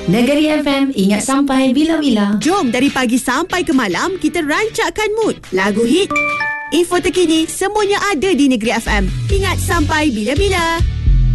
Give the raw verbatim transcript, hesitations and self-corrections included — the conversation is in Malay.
Negeri F M, ingat sampai bila-bila. Jom dari pagi sampai ke malam kita rancakkan mood. Lagu hit, info terkini, semuanya ada di Negeri F M. Ingat sampai bila-bila.